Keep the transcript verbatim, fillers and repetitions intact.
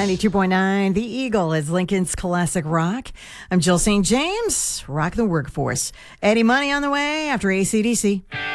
ninety-two point nine, The Eagle is Lincoln's classic rock. I'm Jill Saint James, rock the workforce. Eddie Money on the way after A C D C.